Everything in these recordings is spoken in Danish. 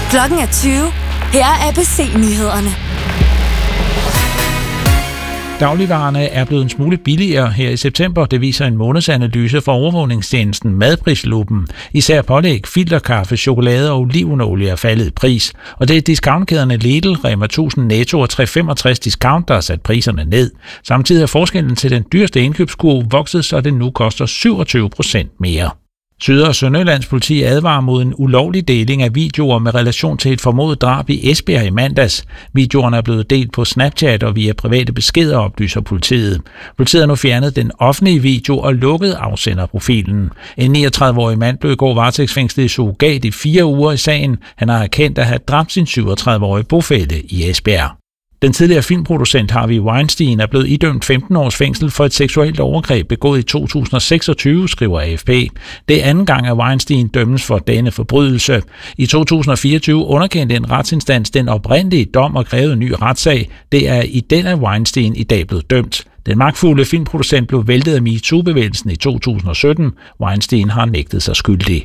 Klokken er 20. Her er ABC-nyhederne. Dagligvarerne er blevet en smule billigere her i september. Det viser en månedsanalyse fra overvågningstjenesten Madprisluppen. Især pålæg, filterkaffe, chokolade og olivenolie er faldet i pris. Og det er discountkæderne Lidl, Rema 1000, Netto og 365 Discount, der har sat priserne ned. Samtidig er forskellen til den dyreste indkøbskurv vokset, så det nu koster 27% mere. Syd- og Sønderjyllands politi advarer mod en ulovlig deling af videoer med relation til et formodet drab i Esbjerg i mandags. Videoerne er blevet delt på Snapchat og via private beskeder, oplyser politiet. Politiet har nu fjernet den offentlige video og lukket afsenderprofilen. En 39-årig mand blev i går varetægtsfængslet i surrogat i 4 uger i sagen. Han har erkendt at have dræbt sin 37-årige bofælle i Esbjerg. Den tidligere filmproducent Harvey Weinstein er blevet idømt 15 års fængsel for et seksuelt overgreb begået i 2026, skriver AFP. Det er anden gang, at Weinstein dømmes for denne forbrydelse. I 2024 underkendte en retsinstans den oprindelige dom og krævede en ny retssag. Det er i den, at Weinstein i dag blevet dømt. Den magtfulde filmproducent blev væltet af MeToo-bevægelsen i 2017. Weinstein har nægtet sig skyldig.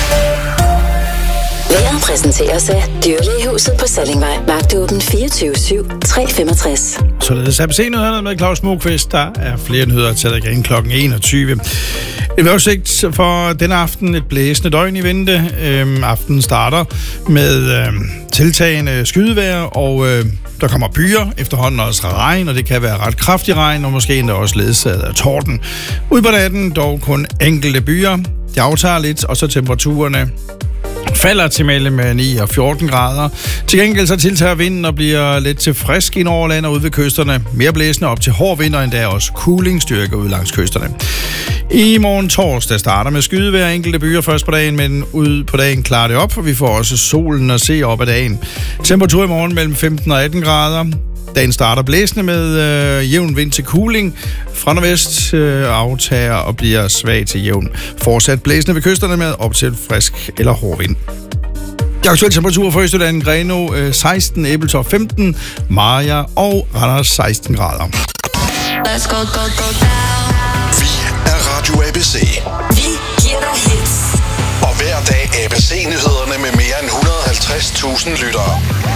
Vejret præsenteres af Dyrlægehuset på Sallingvej. Vagtåben 24/7, 365. Således ABC-nyhederne med Claus Mogqvist. Der er flere nyheder til dig igen klokken 21. En vejrudsigt for denne aften. Et blæsende døgn i vente. Aftenen starter med tiltagende skydevejr, og der kommer byer, efterhånden også regn, og det kan være ret kraftig regn, og måske endda også ledsaget af torden. Ude på natten dog kun enkelte byer. De aftager lidt, og så temperaturerne falder til mellem 9 og 14 grader. Til gengæld så tiltager vinden og bliver lidt til frisk ind over land og ude ved kysterne. Mere blæsende op til hård vind, og endda også coolingstyrke ud langs kysterne. I morgen torsdag starter med skydevejr enkelte byer først på dagen, men ud på dagen klarer det op, og vi får også solen at se op ad dagen. Temperatur i morgen mellem 15 og 18 grader. Dagen starter blæsende med jævn vind til cooling. Fra nordvest aftager og bliver svag til jævn. Fortsat blæsende ved kysterne med op til frisk eller hård vind. De aktuelle temperaturer for Østjylland, Grenaa 16, Ebeltoft 15, Maja og Randers 16 grader. Let's go, go, go down. Vi er Radio ABC. Vi giver dig hits. Og hver dag ABC-nyhederne med mere end 150.000 lyttere.